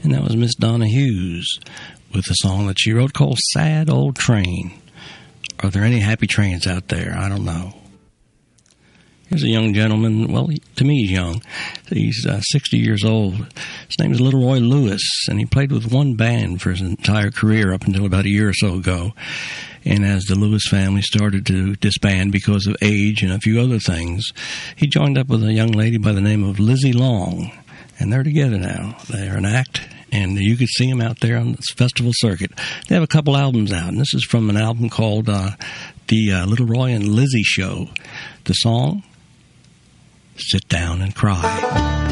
And that was Miss Donna Hughes with a song that she wrote called Sad Old Train. Are there any happy trains out there? I don't know. Here's a young gentleman. Well, to me, he's young. He's 60 years old. His name is Little Roy Lewis, and he played with one band for his entire career up until about a year or so ago. And as the Lewis family started to disband because of age and a few other things, he joined up with a young lady by the name of Lizzie Long. And they're together now. They're an act, and you could see them out there on this festival circuit. They have a couple albums out, and this is from an album called The Little Roy and Lizzie Show. The song, Sit Down and Cry.